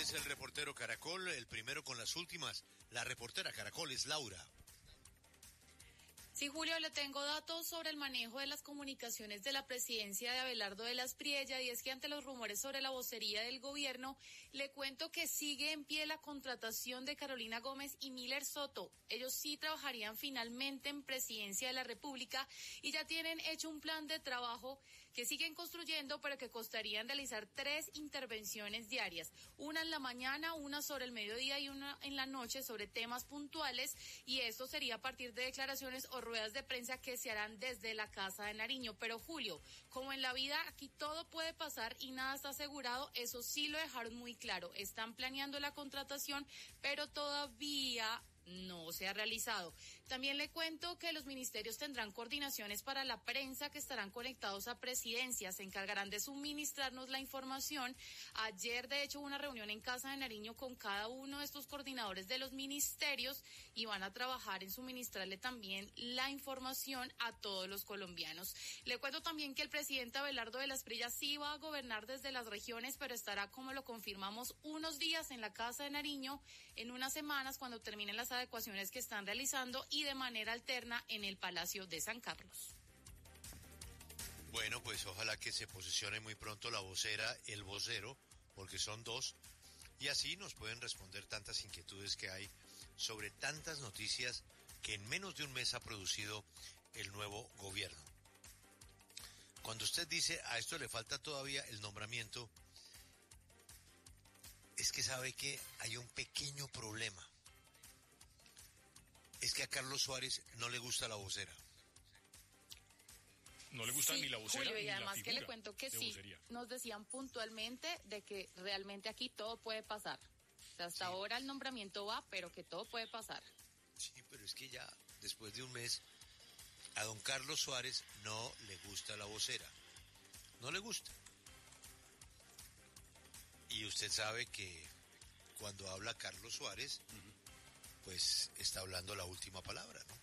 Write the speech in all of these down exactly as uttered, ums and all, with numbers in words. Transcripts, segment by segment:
es el reportero Caracol, el primero con las últimas. La reportera Caracol es Laura. Sí, Julio, le tengo datos sobre el manejo de las comunicaciones de la presidencia de Abelardo de la Espriella, y es que ante los rumores sobre la vocería del gobierno, le cuento que sigue en pie la contratación de Carolina Gómez y Miller Soto. Ellos sí trabajarían finalmente en Presidencia de la República y ya tienen hecho un plan de trabajo que siguen construyendo, pero que costarían realizar tres intervenciones diarias, una en la mañana, una sobre el mediodía y una en la noche sobre temas puntuales, y esto sería a partir de declaraciones o ruedas de prensa que se harán desde la Casa de Nariño. Pero Julio, como en la vida aquí todo puede pasar y nada está asegurado, eso sí lo dejaron muy claro. Están planeando la contratación, pero todavía no se ha realizado. También le cuento que los ministerios tendrán coordinaciones para la prensa que estarán conectados a Presidencia, se encargarán de suministrarnos la información. Ayer, de hecho, hubo una reunión en Casa de Nariño con cada uno de estos coordinadores de los ministerios y van a trabajar en suministrarle también la información a todos los colombianos. Le cuento también que el presidente Abelardo de la Espriella sí va a gobernar desde las regiones, pero estará, como lo confirmamos, unos días en la Casa de Nariño, en unas semanas cuando terminen las adecuaciones que están realizando, y de manera alterna en el Palacio de San Carlos. Bueno, pues ojalá que se posicione muy pronto la vocera, el vocero, porque son dos, y así nos pueden responder tantas inquietudes que hay sobre tantas noticias que en menos de un mes ha producido el nuevo gobierno. Cuando usted dice a esto le falta todavía el nombramiento, es que sabe que hay un pequeño problema. Es que a Carlos Suárez no le gusta la vocera. No le gusta sí, ni la vocera, Julio, y ni además la que le cuento que sí, vocería. Nos decían puntualmente de que realmente aquí todo puede pasar. O sea, hasta sí. ahora el nombramiento va, pero que todo puede pasar. Sí, pero es que ya después de un mes a don Carlos Suárez no le gusta la vocera. No le gusta. Y usted sabe que cuando habla Carlos Suárez, uh-huh. pues está hablando la última palabra, ¿no?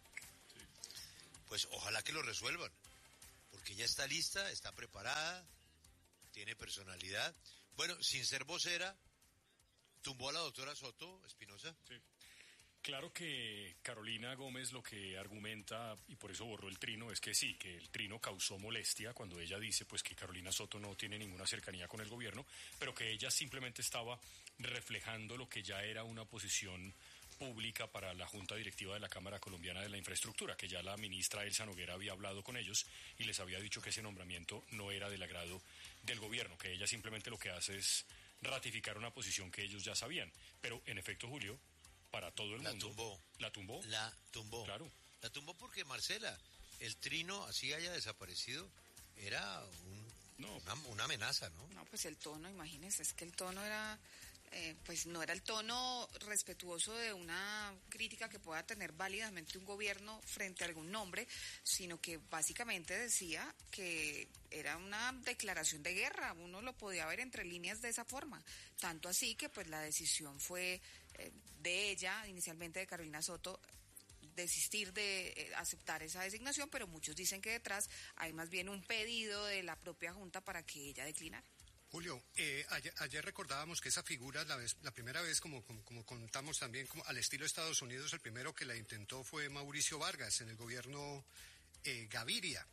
Sí. Pues ojalá que lo resuelvan, porque ya está lista, está preparada, tiene personalidad. Bueno, sin ser vocera, tumbó a la doctora Soto, Espinosa. Sí. Claro que Carolina Gómez lo que argumenta, y por eso borró el trino, es que sí, que el trino causó molestia cuando ella dice pues que Carolina Soto no tiene ninguna cercanía con el gobierno, pero que ella simplemente estaba reflejando lo que ya era una posición pública para la Junta Directiva de la Cámara Colombiana de la Infraestructura, que ya la ministra Elsa Noguera había hablado con ellos y les había dicho que ese nombramiento no era del agrado del gobierno, que ella simplemente lo que hace es ratificar una posición que ellos ya sabían. Pero en efecto, Julio, para todo el la mundo. Tumbó. ¿La tumbó? La tumbó. Claro. La tumbó porque, Marcela, el trino, así haya desaparecido, era un, no. una, una amenaza, ¿no? No, pues el tono, imagínese, es que el tono era, eh, pues no era el tono respetuoso de una crítica que pueda tener válidamente un gobierno frente a algún nombre, sino que básicamente decía que era una declaración de guerra. Uno lo podía ver entre líneas de esa forma, tanto así que pues la decisión fue eh, de ella, inicialmente de Carolina Soto, desistir de eh, aceptar esa designación, pero muchos dicen que detrás hay más bien un pedido de la propia Junta para que ella declinara. Julio, eh, ayer, ayer recordábamos que esa figura, la, vez, la primera vez, como, como, como contamos también, como al estilo de Estados Unidos, el primero que la intentó fue Mauricio Vargas en el gobierno eh, Gaviria.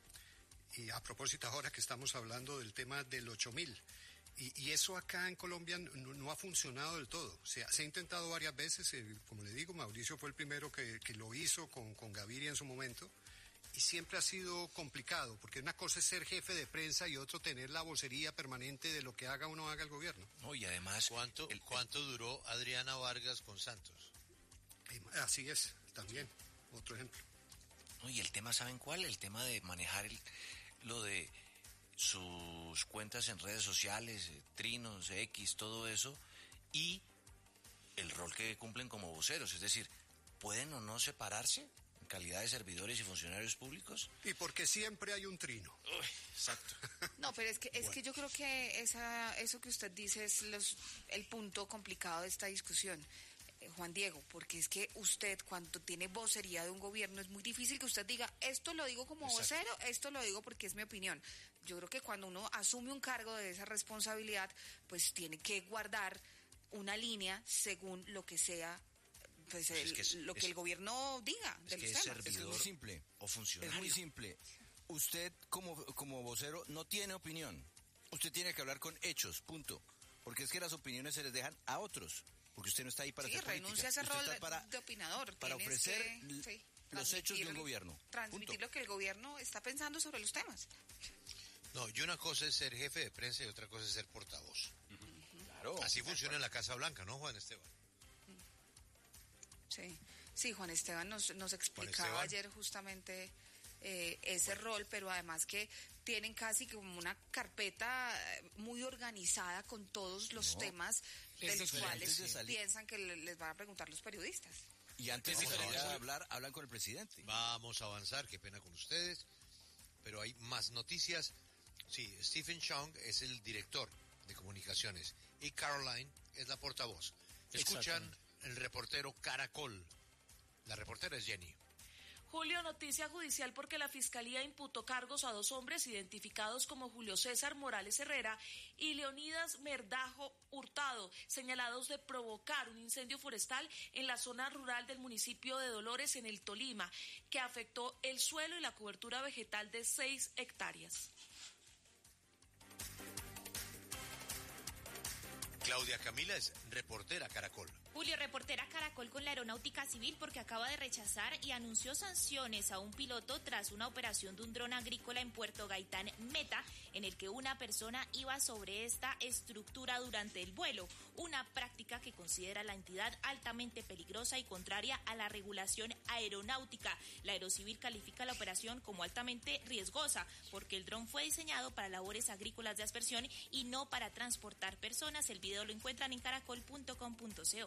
Y a propósito, ahora que estamos hablando del tema del ocho mil, y, y eso acá en Colombia no, no ha funcionado del todo. O sea, se ha intentado varias veces, eh, como le digo, Mauricio fue el primero que, que lo hizo con, con Gaviria en su momento, y siempre ha sido complicado, porque una cosa es ser jefe de prensa y otro tener la vocería permanente de lo que haga o no haga el gobierno. No, y además, ¿cuánto, el, ¿cuánto duró Adriana Vargas con Santos? Así es, también, otro ejemplo. No, y el tema, ¿saben cuál? El tema de manejar el, lo de sus cuentas en redes sociales, eh, trinos, X, todo eso, y el rol que cumplen como voceros, es decir, ¿pueden o no separarse en calidad de servidores y funcionarios públicos? Y porque siempre hay un trino. Uy, exacto. No, pero es que es bueno. que yo creo que esa eso que usted dice es los, el punto complicado de esta discusión, eh, Juan Diego, porque es que usted cuando tiene vocería de un gobierno es muy difícil que usted diga, esto lo digo como exacto. vocero, esto lo digo porque es mi opinión. Yo creo que cuando uno asume un cargo de esa responsabilidad, pues tiene que guardar una línea según lo que sea, pues, el, es que es, lo que es, el gobierno diga de los temas. Servidor, es que es muy simple, o funcionario. Es muy simple. Usted como, como vocero no tiene opinión. Usted tiene que hablar con hechos, punto. Porque es que las opiniones se les dejan a otros. Porque usted no está ahí para sí, hacer política. renuncia a ese usted rol está para, de opinador. Para ofrecer que, sí, los hechos de un gobierno. Transmitir punto. Lo que el gobierno está pensando sobre los temas. No, y una cosa es ser jefe de prensa y otra cosa es ser portavoz. Uh-huh. Claro. Así funciona en la Casa Blanca, ¿no, Juan Esteban? Sí, sí, Juan Esteban nos, nos explicaba ayer justamente eh, ese bueno. rol, pero además que tienen casi como una carpeta muy organizada con todos los no. temas de los cuales de piensan que les van a preguntar los periodistas. Y antes de salir a hablar, hablan con el presidente. Vamos a avanzar, qué pena con ustedes, pero hay más noticias. Sí, Stephen Chung es el director de comunicaciones y Caroline es la portavoz. Escuchan el reportero Caracol. La reportera es Jenny. Julio, noticia judicial porque la Fiscalía imputó cargos a dos hombres identificados como Julio César Morales Herrera y Leonidas Merdajo Hurtado, señalados de provocar un incendio forestal en la zona rural del municipio de Dolores, en el Tolima, que afectó el suelo y la cobertura vegetal de seis hectáreas. Claudia Camila es reportera Caracol. Julio, reportera Caracol con la Aeronáutica Civil porque acaba de rechazar y anunció sanciones a un piloto tras una operación de un dron agrícola en Puerto Gaitán, Meta, en el que una persona iba sobre esta estructura durante el vuelo, una práctica que considera la entidad altamente peligrosa y contraria a la regulación aeronáutica. La Aerocivil califica la operación como altamente riesgosa porque el dron fue diseñado para labores agrícolas de aspersión y no para transportar personas. El video lo encuentran en caracol punto com punto co.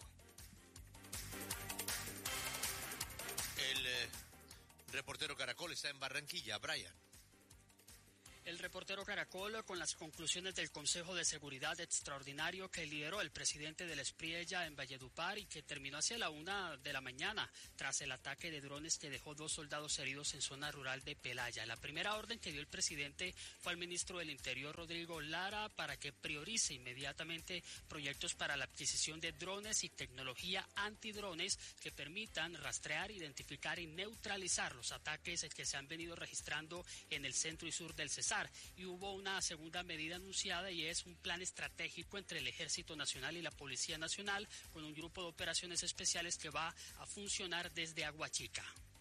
El eh, reportero Caracol está en Barranquilla. Brian. El reportero Caracol con las conclusiones del Consejo de Seguridad Extraordinario que lideró el presidente del Espriella en Valledupar y que terminó hacia la una de la mañana tras el ataque de drones que dejó dos soldados heridos en zona rural de Pelaya. La primera orden que dio el presidente fue al ministro del Interior, Rodrigo Lara, para que priorice inmediatamente proyectos para la adquisición de drones y tecnología antidrones que permitan rastrear, identificar y neutralizar los ataques que se han venido registrando en el centro y sur del Cesar. Y hubo una segunda medida anunciada y es un plan estratégico entre el Ejército Nacional y la Policía Nacional con un grupo de operaciones especiales que va a funcionar desde Aguachica.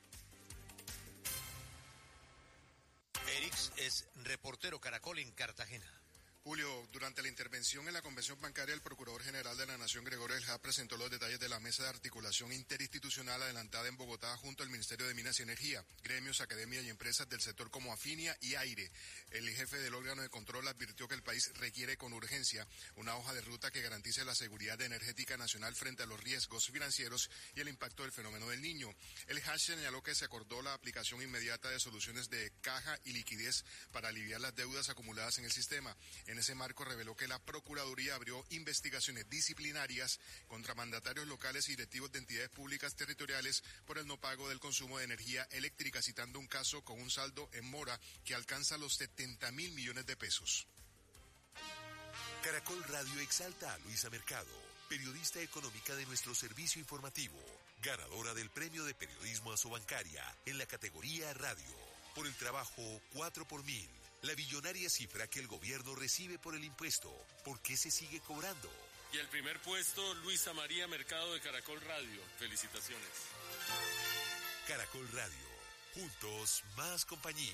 Erix es reportero Caracol en Cartagena. Julio, durante la intervención en la Convención Bancaria, el Procurador General de la Nación, Gregorio Eljá, presentó los detalles de la mesa de articulación interinstitucional adelantada en Bogotá junto al Ministerio de Minas y Energía, gremios, academias y empresas del sector como Afinia y Aire. El jefe del órgano de control advirtió que el país requiere con urgencia una hoja de ruta que garantice la seguridad energética nacional frente a los riesgos financieros y el impacto del fenómeno del Niño. Eljá señaló que se acordó la aplicación inmediata de soluciones de caja y liquidez para aliviar las deudas acumuladas en el sistema. En ese marco reveló que la Procuraduría abrió investigaciones disciplinarias contra mandatarios locales y directivos de entidades públicas territoriales por el no pago del consumo de energía eléctrica, citando un caso con un saldo en mora que alcanza los setenta mil millones de pesos. Caracol Radio exalta a Luisa Mercado, periodista económica de nuestro servicio informativo, ganadora del Premio de Periodismo Asobancaria en la categoría Radio, por el trabajo cuatro por mil. La billonaria cifra que el gobierno recibe por el impuesto. ¿Por qué se sigue cobrando? Y el primer puesto, Luisa María Mercado de Caracol Radio. Felicitaciones. Caracol Radio. Juntos, más compañía.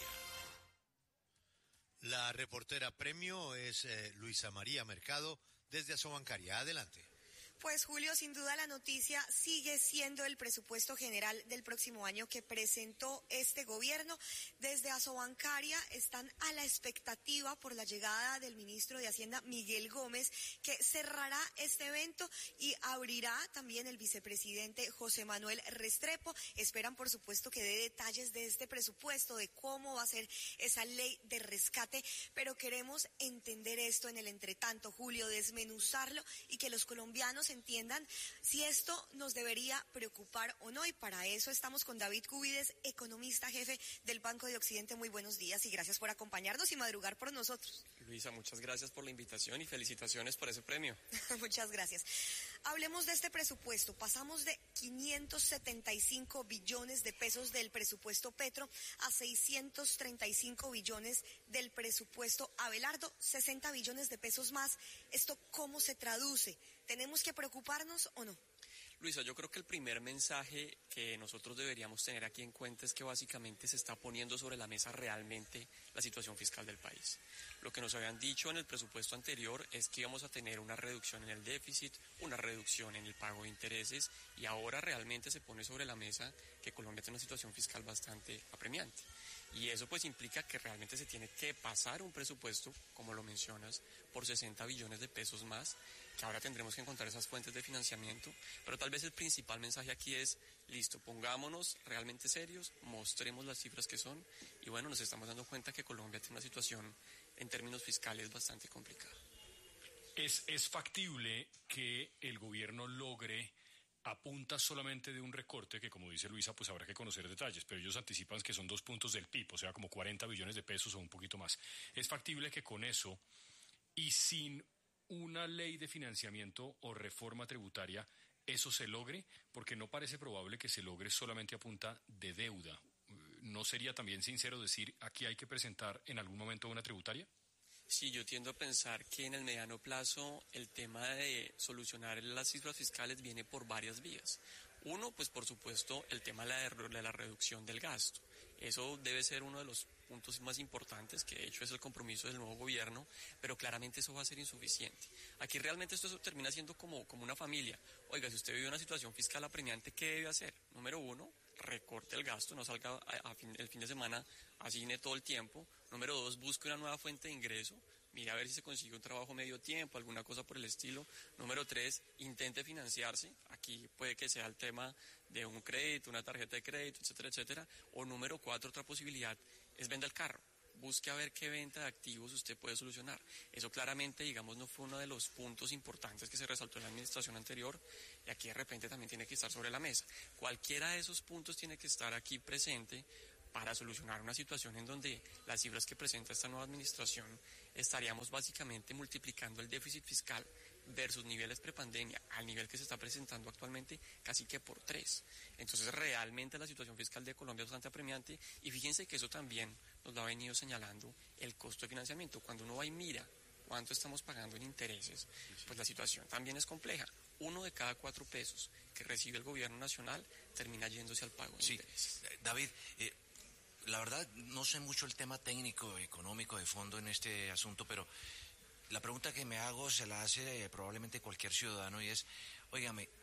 La reportera premio es eh, Luisa María Mercado desde Asobancaria. Adelante. Pues Julio, sin duda la noticia sigue siendo el presupuesto general del próximo año que presentó este gobierno. Desde Asobancaria están a la expectativa por la llegada del ministro de Hacienda, Miguel Gómez, que cerrará este evento y abrirá también el vicepresidente José Manuel Restrepo. Esperan, por supuesto, que dé detalles de este presupuesto, de cómo va a ser esa ley de rescate, pero queremos entender esto en el entretanto, Julio, desmenuzarlo y que los colombianos entiendan si esto nos debería preocupar o no. Y para eso estamos con David Cubides, economista jefe del Banco de Occidente. Muy buenos días y gracias por acompañarnos y madrugar por nosotros. Luisa, muchas gracias por la invitación y felicitaciones por ese premio. Muchas gracias. Hablemos de este presupuesto. Pasamos de quinientos setenta y cinco billones de pesos del presupuesto Petro a seiscientos treinta y cinco billones del presupuesto Abelardo, sesenta billones de pesos más. ¿Esto cómo se traduce? ¿Tenemos que preocuparnos o no? Luisa, yo creo que el primer mensaje que nosotros deberíamos tener aquí en cuenta es que básicamente se está poniendo sobre la mesa realmente la situación fiscal del país. Lo que nos habían dicho en el presupuesto anterior es que íbamos a tener una reducción en el déficit, una reducción en el pago de intereses, y ahora realmente se pone sobre la mesa que Colombia tiene una situación fiscal bastante apremiante. Y eso pues implica que realmente se tiene que pasar un presupuesto, como lo mencionas, por sesenta billones de pesos más, que ahora tendremos que encontrar esas fuentes de financiamiento, pero tal vez el principal mensaje aquí es, listo, pongámonos realmente serios, mostremos las cifras que son, y bueno, nos estamos dando cuenta que Colombia tiene una situación en términos fiscales bastante complicada. ¿Es, es factible que el gobierno logre a punta solamente de un recorte, que como dice Luisa, pues habrá que conocer detalles, pero ellos anticipan que son dos puntos del P I B, o sea, como cuarenta billones de pesos o un poquito más? ¿Es factible que con eso y sin una ley de financiamiento o reforma tributaria eso se logre? Porque no parece probable que se logre solamente a punta de deuda. ¿No sería también sincero decir aquí hay que presentar en algún momento una tributaria? Sí, yo tiendo a pensar que en el mediano plazo el tema de solucionar las cifras fiscales viene por varias vías. Uno, pues por supuesto, el tema de la, de la reducción del gasto. Eso debe ser uno de los puntos más importantes, que de hecho es el compromiso del nuevo gobierno, pero claramente eso va a ser insuficiente. Aquí realmente esto termina siendo como, como una familia. Oiga, si usted vive una situación fiscal apremiante, ¿qué debe hacer? Número uno, recorte el gasto, no salga a, a fin, el fin de semana a cine todo el tiempo. Número dos, busque una nueva fuente de ingreso. Mire a ver si se consigue un trabajo medio tiempo, alguna cosa por el estilo. Número tres, intente financiarse. Aquí puede que sea el tema de un crédito, una tarjeta de crédito, etcétera, etcétera. O número cuatro, otra posibilidad es venda el carro. Busque a ver qué venta de activos usted puede solucionar. Eso claramente, digamos, no fue uno de los puntos importantes que se resaltó en la administración anterior, y aquí de repente también tiene que estar sobre la mesa. Cualquiera de esos puntos tiene que estar aquí presente para solucionar una situación en donde las cifras que presenta esta nueva administración estaríamos básicamente multiplicando el déficit fiscal versus niveles prepandemia al nivel que se está presentando actualmente casi que por tres. Entonces realmente la situación fiscal de Colombia es bastante apremiante, y fíjense que eso también nos lo ha venido señalando el costo de financiamiento. Cuando uno va y mira cuánto estamos pagando en intereses, pues la situación también es compleja. Uno de cada cuatro pesos que recibe el gobierno nacional termina yéndose al pago de sí. intereses. David, eh, la verdad no sé mucho el tema técnico, económico de fondo en este asunto, pero la pregunta que me hago se la hace eh, probablemente cualquier ciudadano, y es, óigame,